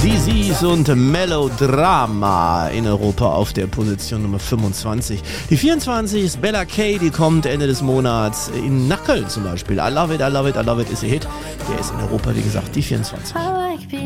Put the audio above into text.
ZZs und Melodrama in Europa auf der Position Nummer 25. Die 24 ist Bella Kay, die kommt Ende des Monats nach Köln zum Beispiel. I Love It, I Love It, I Love It ist ihr Hit. Der ist in Europa, wie gesagt, die 24.